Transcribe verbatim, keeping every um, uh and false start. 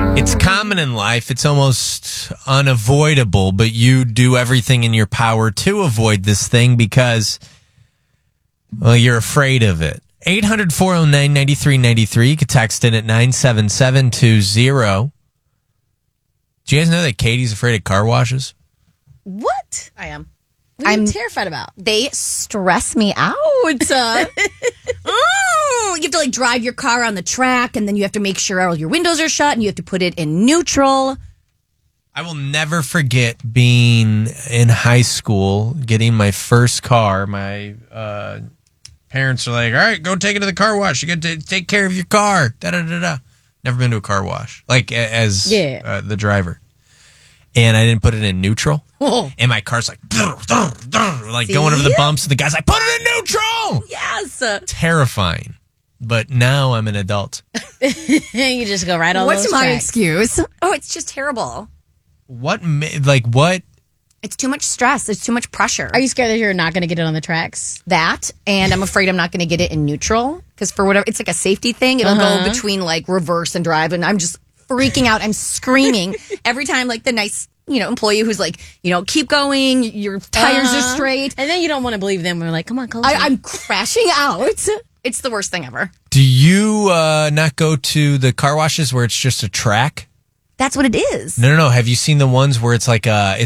It's common in life. It's almost unavoidable, but you do everything in your power to avoid this thing because, well, you're afraid of it. eight hundred, four oh nine, nine three nine three. You can text in at nine seven seven two zero. Do you guys know that Katie's afraid of car washes? What? I am. What are you I'm terrified about? They stress me out. Uh, oh, you have to like drive your car on the track, and then you have to make sure all your windows are shut, and you have to put it in neutral. I will never forget being in high school, getting my first car. My uh, parents are like, all right, go take it to the car wash. You got to take care of your car. Da da da da. Never been to a car wash, like as Yeah. uh, the driver. And I didn't put it in neutral. Oh. And my car's like, like See? going over the bumps. And the guy's like, put it in neutral. Yes. Terrifying. But now I'm an adult. You just go right on What's those my tracks. excuse? Oh, it's just terrible. What, ma- like, what? It's too much stress. It's too much pressure. Are you scared that you're not going to get it on the tracks? That, and I'm afraid I'm not going to get it in neutral because for whatever, it's like a safety thing. It'll Uh-huh. go between like reverse and drive, and I'm just freaking out. I'm screaming every time, like the nice, you know, employee who's like, you know, keep going. Your tires are Uh-huh. straight. And then you don't want to believe them. We're like, come on, close I, it. I'm crashing out. It's the worst thing ever. Do you uh, not go to the car washes where it's just a track? That's what it is. No, no, no. Have you seen the ones where it's like a,